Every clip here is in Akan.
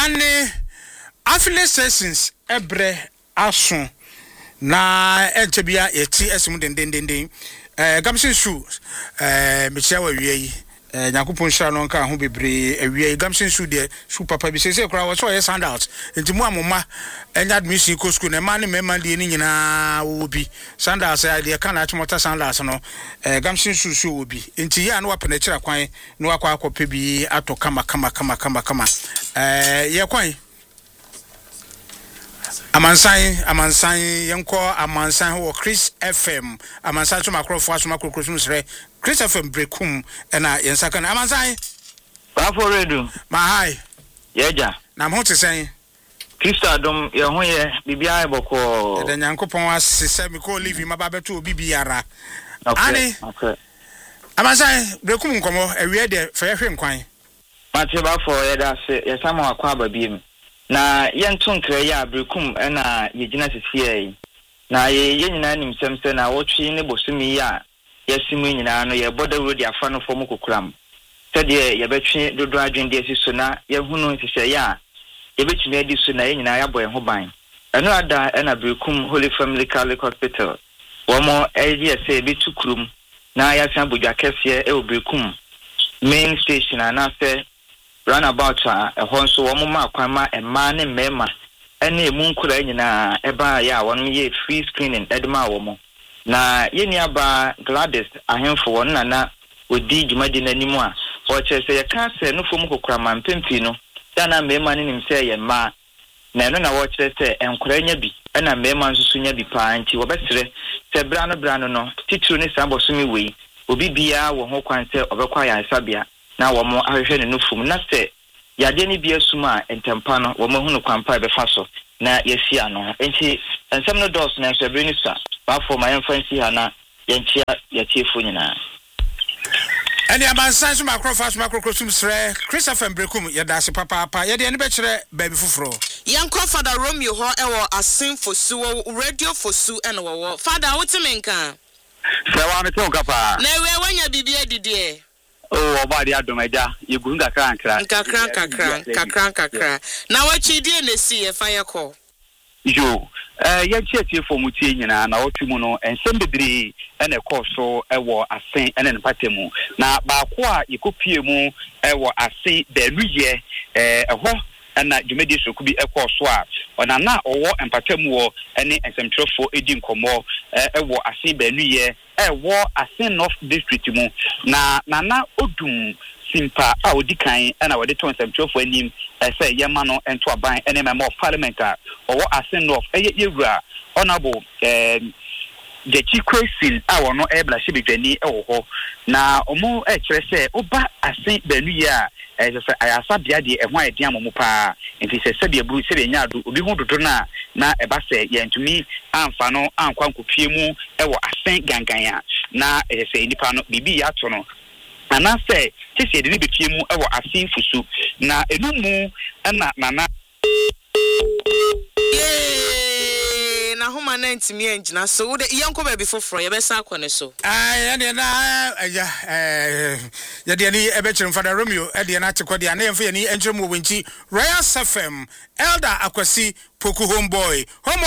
ane affiliate sessions ebre aso na entebia yeti esum den gamsin shoes mecha wa wiei nyakopon sha no nka ho bebre awie gamsin shoe de shoe papa bi sese kra wo so ye sandals enti mu amoma enya admission ko school na ma ne mema de ni nyina wo bi sandals ya de kana atmota sandals no gamsin shoe wo bi enti ya no wapena kira kwan no akwa akope bi ato kama ye kwan amansan yenko amansan ho Chris FM amansan so makrofo aso makrokrosu sre Chris FM brekum na yensaka na amansan ba for redu ma hai yeja na mo tesen Kristo adom ye ho ye bibia eboko de nyankopon asese mi ko live ma ba beto bibiara okay amansan brekum nkomo awie de fa yehwe nkwan mate ba for ye da se ye sama akwa babiem na yenton kra ya brekum na yegina sesiei na ye nyina nim semse na wotwe ne bosumi ya yesimu nyina no ye boda road afa no fom kokuram sede ye betwe dodo adwende asiso na ye hunu sese ya ye betumi adi so na ye nyina ya boye ho ban eno ada na brekum Holy Family Catholic Hospital womo eje se betukurum na ya san bodwa kese e brekum main station na se runabout honso womo ma kwama ema ne mema ene emu nkura nyina eba ya wono ye free screening edema womo na yeni aba Gladys ahemfo won na odi djumadi nanimu a o chese ye ka se no fom kokura mampempi no ya na mema ne nim se ye ma na no na wo chese enkura nya bi na mema nsusu nya bi pa nti wo besere se brano no titru ne sambo sumi wei obi bia wo ho kwan se obekwa ya sabia na wo mo ahwehwe ne no fom na se yade ne bia suma entempa no wo mo hunu kwampa be fa so na yesia no enti ensem no dos na so breni sa ba for my fancy ha na yentia yatiefo nyina eni amansan so makrokrosu sre Chris FM brekum ye da se papa ye de ne be kire baby fufuro yanko Father Romeo ho ewo asin fosu radio fosu ene wo Father wotimenka se wa me ton kapa na we wanya bibia didie oh obadi adomeja yegun kakra na wachi die na si e fa yeko yo ye chetie fomutie nyina na otumu no ensem bebre ene koso ewo asen ene npatemu na baako a yekopie mu ewo asen beluye eho na dwumedi soku bi ekoso a ona na owo empatemu wo ene ensemtrofo edi nkomo ewo asen beluye ewo asen North District mu na odum simpa a odikan na wode to ensemtrofo anim say yema no ento aban ene member of parliament a owo asen North yewura honorable the Chikwesil a wono ebla shibidwani ewo ho na omo kire se oba asen beluye a ayasa bia de ehwan edian momo pa enti se bia bru se bia nyaado obi hu dodo na eba se yentumi amfa no ankwa nkopie mu ewo asen gangan na se nipa no bibi ya to no ana se tese de bepie mu ewo asen fusu na enumu na nana na homa na ntimi engina so wo de yanko ba bi foforo ye besa akone so ene na ya de ni ebechirem Father Romeo e de na tekode na yemfa ni enchirem wo wenchi Royal FM Elder Akwasi Poku homeboy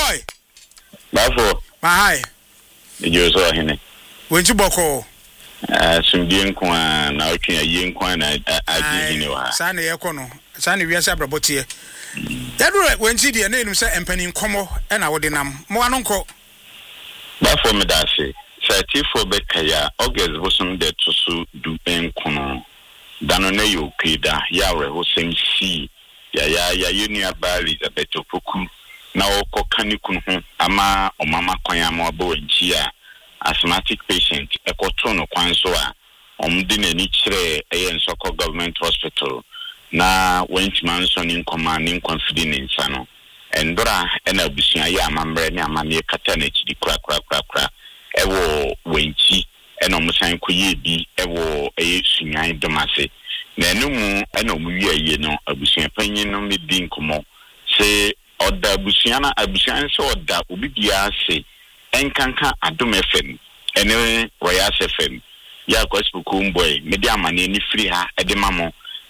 bafo ma hai ejo so ahene wenchi boko sumdie nkwa na otwe aye nkwa na agihine wa sa na ye kono sa na wiase abrabotie yadure wenchi de na enum se empani nkomo na wode nam mo anonko bafo medase satifo bekaya August bosom de tosu du enkono dano na yo kweda ya reho semsi ya yenia ba Elizabeth Opoku na okokani kunu ho ama omama kwan ama obawanchi a asthmatic patient ekotro no kwan so a omde nani kire ensoko government hospital na went manson in command in confidence no endora ena abusia ya amambre ne amane kata na chidi kra ewo wenchi ena omusan koye bi ewo sunyan domase na enumu ena omuwie aye no abusia panyin no medi nkomo se oda abusia na abusia se oda obibia se enkanka Adom FM ene Royal FM ya kwasipuku mboy medi amane ni free ha edemamo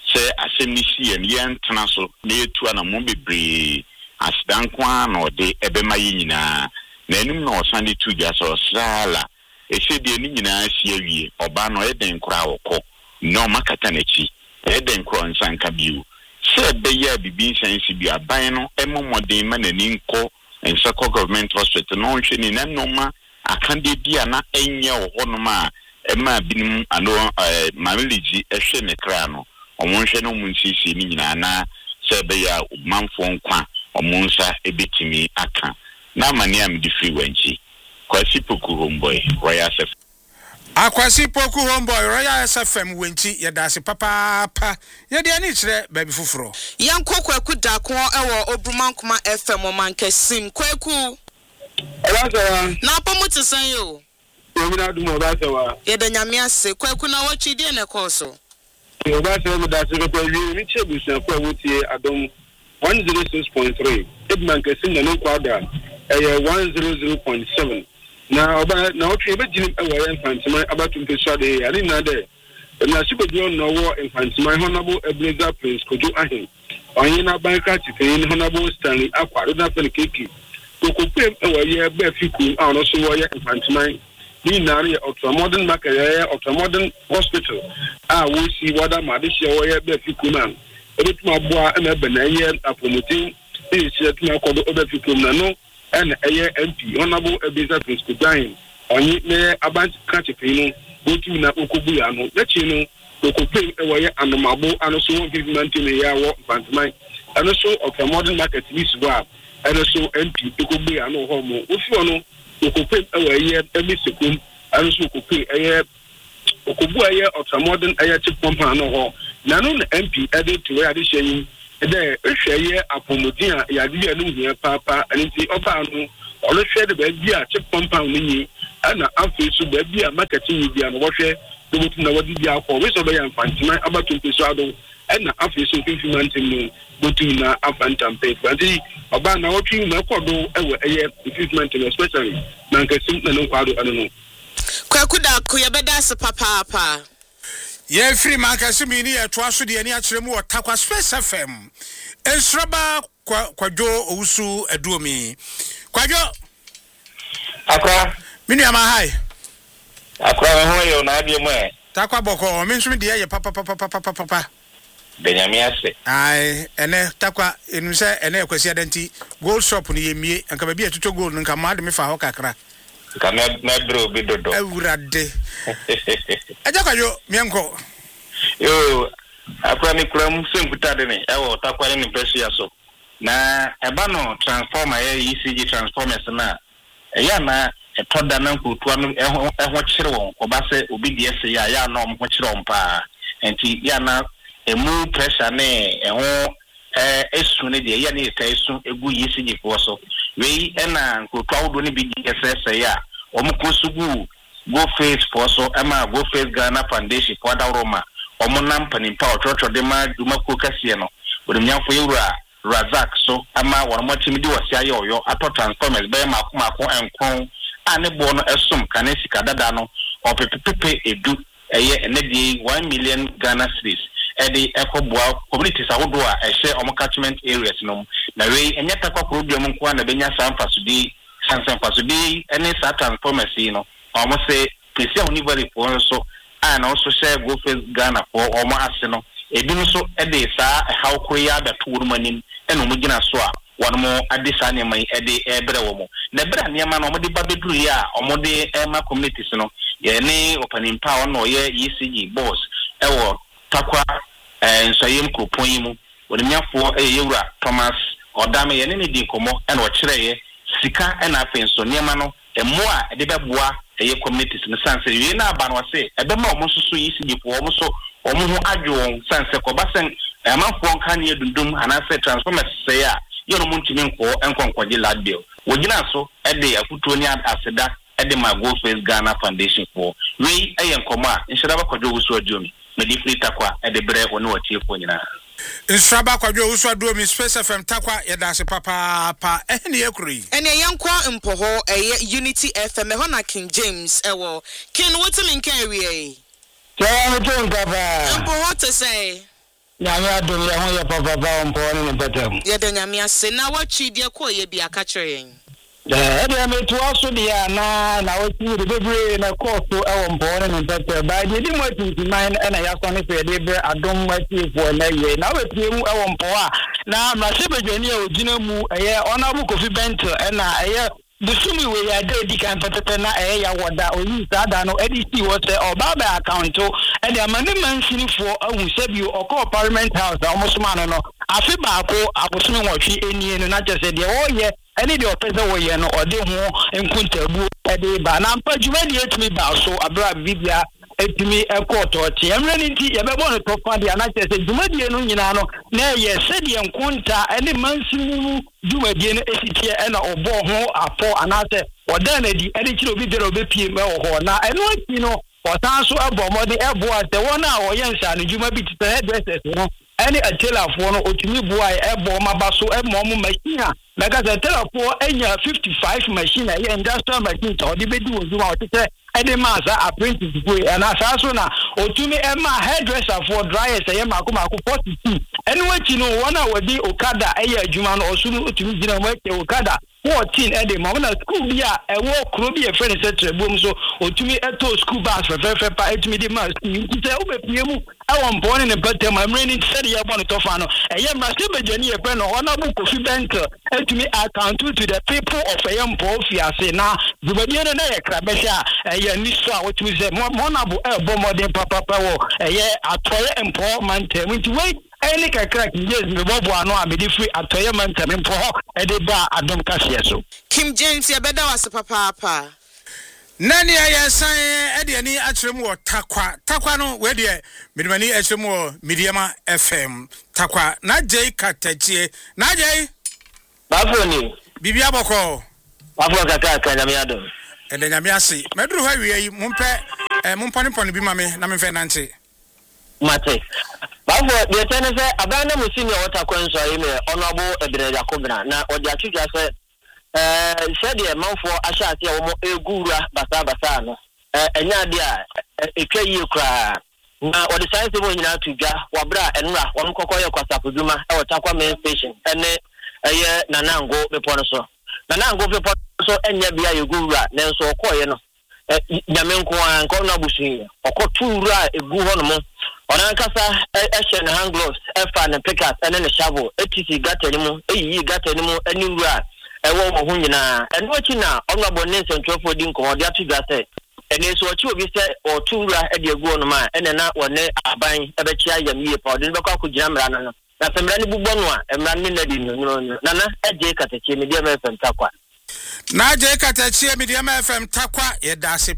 se asemnisi en yen tanaso ne tu ana mo bebre asdan kwa no de ebema nyina na enum na osande tu dia so sala ese de ni nyina asia wie oba no eden kura wokọ no makata na chi eden kura nsanka biu se be ya bibi nsansi bi aban no emomodin ma na ninko ensako government hospital no nhwe na noma akande bia na enye wo no ma ema binim ano mamiliji ehwe ne kra no omonhwe no munsisi ni nyina na se be ya manfo nkwa omonsa ebetimi aka na mani am di free wenchi Kwasi Poku Homeboy Royal SFM Akwasi Poku Homeboy Royal SFM wenchi yedase papa yede ani kire baby fufuro yanko kwaku dako ewo Obrumankoma FM omankesim kwaku na apomuti san yo Omina dumo ba sewa yede nyame ase kwaku na wachi die ne koso yo ba sewa dase ko wi mi chebusan ko wotie adom 106.3 Edmankesim na no kwada 100.7 na oba na otwe be ginim ewo infantiman abatu mpesua de ali na de na sibejo no wo infantiman honorable Ebenezer Prince Kojo Ahin onye na banka tife honorable Stanley Akwado na pelekeki kokopem ewo ye be fiku ano so wo ye infantiman ni na re ultramodern market ye ultramodern hospital wo si wada madihye wo ye be fiku na ebetuma boa na be na ye apromoting e si atuma kodo obe fiku na no and MP honorable Ebenezer Prince Kojo Ahin onye me abantu kachepinu otu na okobu ya no lechi no okopem ewoye anomabo anoso 150 me ya wo bantamai anoso of a modern market this wa anoso MP okobu ya no ho mo ofi ono okopem ewoye emisekum anoso okopem okobu aye of a modern aye chip pump no ho na no MP ede to we ade hyeyin ede ehweye apomodin a ya de anu hia papa anti oba no olo hwe de ba bia chip pump no nyi ana afisu ba bia marketing bia no wo hwe do mutu na wadi bia ko we so be infantina abatu mpeso ado ana afisu 50 mantin no mutu na afantam pe anti oba na wo twi na kodo ewe eye 50 mantin especially na nkasim na no kwado ano no kwakuda ko yebeda se papa ye free mankasimi ni eto aso de ani akire mu otakwa Space FM ensraba kwadwo owusu aduomi kwadwo akwa mini ama hai akwa ho yo na ade mu e takwa boko me nso de ye papa Benyame ase ai ene takwa enu se ene ekwesi adanti gold shop ni yemie anka ba bi etoto gold nka ma de me fa ho kakra ka na dro bi dodo awurade aja kwayo mienko yo akwa mi kuram senkuta de ne ewo takwa ni pressure so na eba no transformer ya ECG transformers na ya na etoda na nkutua no eho kire won oba se obi de ese ya na omho kire won pa enti ya na emu pressure ne eho esu ne de ya na eta esu egu ECG ko so we na nkutua wodo ne bi de ese ya omukosugu go face for so ema go face Ghana Foundation for da Roma omunam panimpa ochocho de ma duma ko kase no odumnyafo yewura Razak so ama warmochimi di wasia yoyo ato transformers be mako enkron ane bo no esum kanesika dada no opepepe edu eye enedi 1 million Ghana cedis edi ekoboa communities awodo a ehye catchment areas no na we enyata kwa program nko na benya sanfasudi ene sa transformers no omo se pese onivali for so ana also share go face Ghana for omo ase no ebi nso ede sa how koya da to manim eno mo gina so a won mo adisa ne mai ede ebre wo mo na bra ne ma no mo de babeduru ya omo de ema communities no ye ne opening power no ye ECG boss ewo takwa nsayem kopon yi mu won miafo yewura Thomas odame ye ne di komo eno o kire ye sika ena afenso ne ma no emo a de beboa eye communities ne sanse ye na aba no se ebe ma omo so ECG po omo so omo ho adwo sanse ko basen amanfo nka ne dundum anase transformers say a yero muntimi enkonkwaje ladbill wogina so ede afutuo ni aseda ede ma go face Ghana Foundation for we eyenkoma nshira bakwajo wusu adiomi medifri takwa ede bre woni watiefo nyina nsraba kwadwo wusu adiomi Space FM takwa yedase papa ene yakuri ene yankwa mpoho Unity FM ho na King James ewo kin wotimi nka ewie Tell me to papa mpoho to say nyame adom ya ho ya papa on pon ne betem ye de nyame ase na wachi de ko ye bia ka kire yen de me to aso de na wachi de bebre na course e won pon ne betem ba de di mo tintiman na ya so ne fe de bre adom wachi fo na ye na wetie mu e won pon a na mrasebedwani a ogina mu eye honorable Kofi Bento na eye Busumi we ya de kan patete na ya woda oyi sada no edisi wo se obaba account e de amane manshini fo ahu sebi okọ parliament house da omosuma no afi baako abosumi nwotwe enie no na jese de wo ye ene de opese wo ye no ode ho nkuntabu e de ba na mpa djuma de etimi ba so abra bibia etimi ekoto ti emre nti ye bebo no tofa de na jese djuma de no nyina no na ye se de nkunta ene manshini djuma de no esitie e na obo ho apo anase odan na di ene kiro bibia obepie me ho na eno aki no otanso abomode ebo ate wona wo ye nsa no djuma bi tete hairdressers no any a telafo no otumi boa ebo mabaso emo mo machine mega se telafo enya 55 machine ye industrial machine to de bedi wozuma otete ede maza apprentice boy na asaso na otumi ema hairdresser for dryers ye mako 42 ene wachi no wona wodi okada eye adwuma no osunu otumi gina mo eke okada 14 ede mo na school bia ewo kro bia friend set bom so otumi eto school bus fe pa etumi de ma nti se obepie mu awon pon ne betem amre ni se de yabon to fa no eye mrasebedwani ye pe no honorable Kofi Bento etumi account to the people of Eyampo fiase na dubadie no na ye krabesha eye ni so a otumi se mo na bo ebo modern papa wo eye atoye empowerment nti we any crack yes me bobo ano a me di free atoye man tem mpo e de ba adom kase so Kim James ye beda was papa nani ayesan e de ani akyerem wo takwa no we de medimani akyerem wo Mediama FM takwa na jei katachie na jei bafoni bibia boko bafo kaka nyame adom e de nyame ase meduru ha wie yi mompani bi ma me na me fe nante mate bafo de tene se abana musini water kwanso yi me honorable Ebere Yakobna na odi atudwa se said the month for Ashati or Egura Basa no. Enya dia etwa yi kra na o the science mo nyina tudwa wabra enra won kokoye kwasapuduma e wotakwa main station ene eye nanango bepo no so nanango bepo so enya bia Egura nenso okoye no nyamenko anko na busuye okotura egu ho no mo ona nkasa ehye ne hand gloves efa ne pickers ene ne shovel etisi gata ni mu eyi gata ni mu eniwura ewo mo hunyina eno achi na onwabo ne nsentwofo di nko odi atudwa se ene so achi obi se otura e de egu ono ma ene na wone aban ebechi ayamie pa odi bekwa kugina mra no na semra ni bugbo no a emra ni na di no nana eje katachie Mediama FM takwa na je katachie Mediama FM takwa ye dase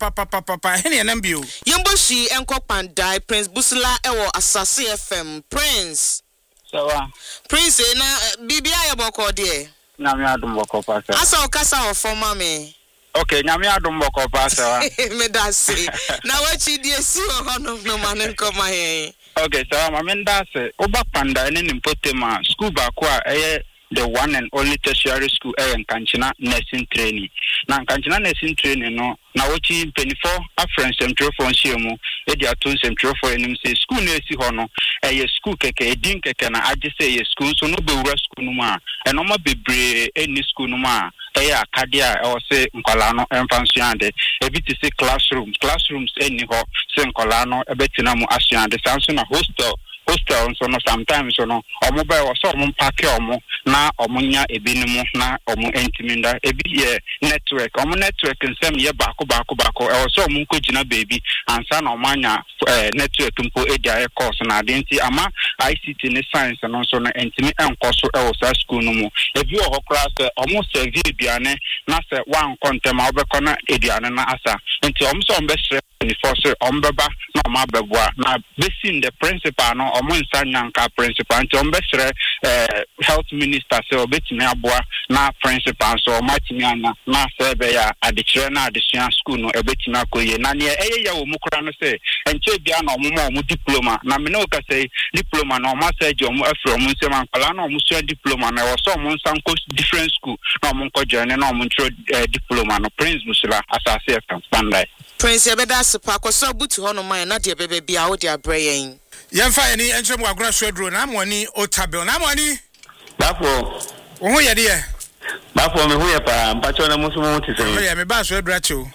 papa hene na mbio yemboshi enkopandai Prince Busila ewo Asase FM Prince sawa Prince na bibia ye boko de nyame adom boko pasa asa okasa o forma me okay nyame adom boko pasa me dase na wachi die si ho no manen koma he okay so mama ndase oba panda ene nimpotema school ba kwa the one and only tertiary school Nkanchina nursing training na Nkanchina nursing training no na wochi 24 afrens semtrofo nsiemu edi aton semtrofo enim say school na esi ho no school keke edin keke na agese school so no bewura school no ma enoma bebre eni school no ma akadia o se nkwala no emfansuande ebiti se classrooms eni ho se nkwala no ebetina mu asuande sanso na hostel so no sometimes so no omo was so omo pack omo na omo nya ebinimu na omo entiminda ebi ye network nsem ye bako e so omo nkogina baby ansa na omo anya network mpo edia course na adenti ama ICT ne science no so no entimi enkoso e wo sa school no mu ebi wo hokra se omo serve biane na se wan kontema obekona ediane na asa enti omo so ombe ni force ombeba na omabeboa na besin the principal no omo nsanyanka principal nti ombesre health minister se obetimi aboa na principal so omatimi ana na se be ya adekire na adesua school no ebetimi akoye na ne ya wo mukura no se enche bia na omo diploma na me no ka say diploma na omo sa je omo afro omo nsem ankala na omo sua diploma na wo so omo nsanko different school na omo nko join na omo ntro diploma no Prince Busila Asase FM standby Prince Ebeda sepa kwaso butu hono man na de bebe bia wo de abrayen Yamfa any entry mo agona swedro na amoni otabel na amoni. Bafo. Wo ye de. Bafo me hu ye pa mpacho na musu mo tise. Wo ye me ba swedro acho.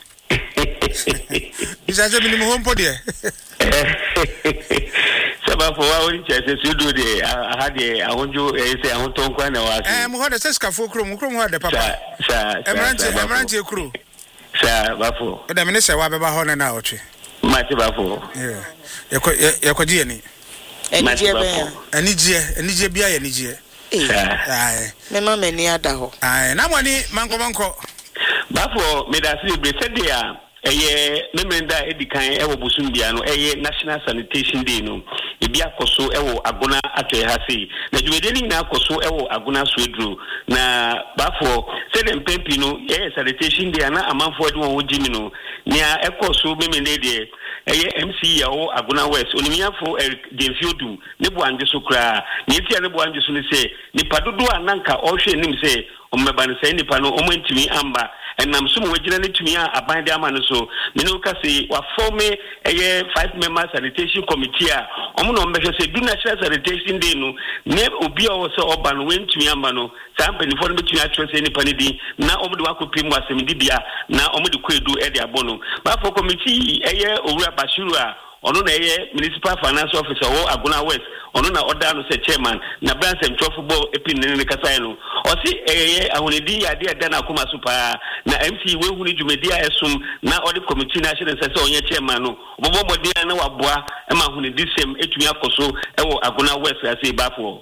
Bisa je minimum home podi. Bafo wa woni chese sudu de ahade ahonjo say ahonton kwa na wa. Mo ho de seskafo krom ho de papa. Sa. Emranche kro. Sa Bafo. Da me ne se wa beba ho na otwe. Mati Bafo. Yeah. Yakodi ani. Enije bia enije. Ai. Me mama ni ada ho. Ai, na mwani manko. Bafo me da si bre se dia memenda edikan ewo busumbia no National Sanitation Day no ebi akoso ewo agona atwe ha sei na dwede ni na akoso ewo agona swedru na Bafo se dem pempi no sanitation day na amanfo de won gimi no nia ekoso memenda de MC yawo agona West onimiafo Demfiodum ne boanje so kra ne tia ne boanje so ne se nipa dodo ananka ohwe nim se ommebane se nipa no omantimi amba enam so mo wagina ne tumi a aban de ama no so me no ka se wa form 5-member sanitation committee a omo no mbehwe se du National Sanitation Day no ne obi a wo se oba no wentumi amba no sa mpani fo no betumi atwe se nipa ne di na omo de wakopim asem di bia na omo de kwedu e de abono ba for committee owura Bashiru a ono na municipal finance officer wo Agona West ono na order no se chairman na branch football epin ne kasa no o si ahonedi ade ada na akoma super na MC we hu ni dwumedi a esum na odi committee na shire se onye chairman no obobo modi na waboa e ma ahonedi sem etumi akoso ewo Agona West ase Bafo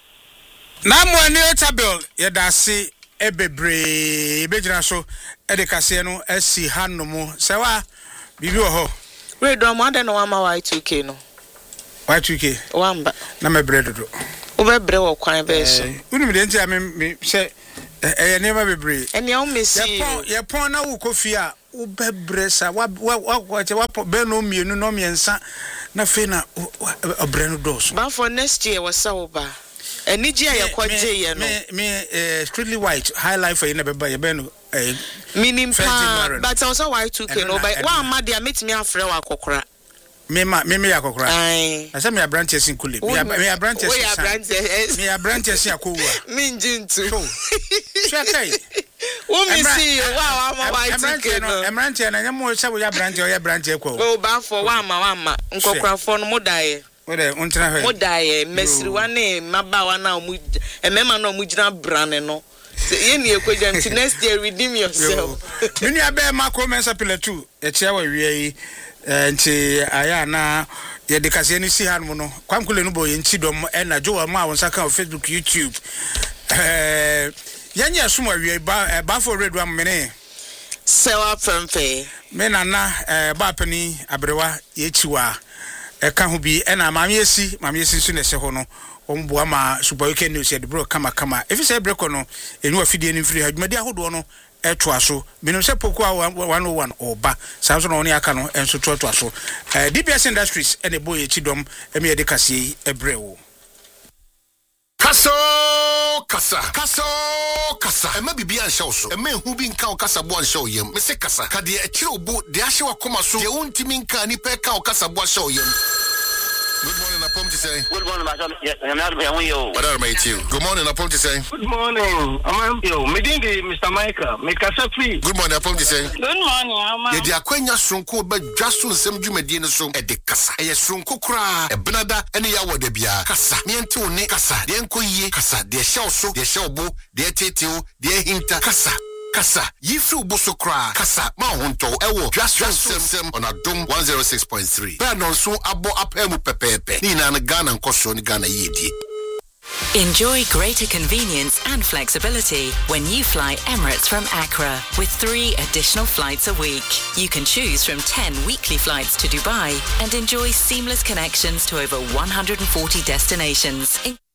na mo ni otabel ye da se ebebre bejira so e de kase no asi hanomo se wa bibi wo ho Redo amade no ama Y2K no. Y2K. Wamba. Na me bread do. Obebre wo kwan be so. Unu de ntia me se nema bebre. Eni o mesi. Ye pon na wo kofi a obebre sa wa be no mienu no miensa na fe na obre no do so. Ba for next year was so ba. Eni ji aye kwaje ye no. Me strictly white high life for you na beba ye be no minim pa but also Y2K no by one ma dia metimi afre wa kokora me ya kokora asa me branches sin kule me branches me branches sin akowa me njintu chakai wo me see wa ma Y2K no branches na nyamo se wo ya branches o ya branches ko o ba for wa ma nkokora for no modaye ode untina he modaye mesiri wa ne maba wa na mu emema na mu gina brane no Yeni ekwejam to next year redeem yourself. Mini abe mako mensa pillar 2 e chia wa wie nti aya na ye de kase ni si han mu no kwankule no bo ye nti dom e na jowa ma won saka on Facebook YouTube yanya asuma wie ba for red one mene sewa pempe me na ba pani abrewa ye chiwa e ka ho bi e na mamyesi so na se ho no ombo ama super weekend news ya de bro kama if you say break no enu afidie ni free adwumadi ahodo no eto aso minum se poku 101 oba sanso no ne aka no enso to aso DBS Industries ene boy echidom eme de kase ebrewo Kaso ema bibi an show so ema hu bi nka o kasa bo an show yem me se kasa ka de ekire obo de ahye wakoma so de wontimi nka ni pe ka o kasa bo show yem. Good morning, I promise to say. Good morning, Madam. Yes, I'm not here with you. What are mate you? Good morning, I promise to say. Good morning. I'm here. Medingi Mr. Michael. Make us free. Good morning, I promise to say. Good morning, I'm. Ye dia kwanya sonko ba dwaso nsem dwumadi ne so e de kasa. E sonko kura e benada ene ya wode bia. Kasa. Me ente one kasa. De enkoyie kasa. De hye so, de hye obo, de teteo, de hinta kasa. Kasa, yifu busokra, kasa, ma honto, ewo, just sem on Adom 106.3. Benon so abo apemu pepepe. Ni na Ghana nkoso ni Ghana yedi. Enjoy greater convenience and flexibility when you fly Emirates from Accra with 3 additional flights a week. You can choose from 10 weekly flights to Dubai and enjoy seamless connections to over 140 destinations.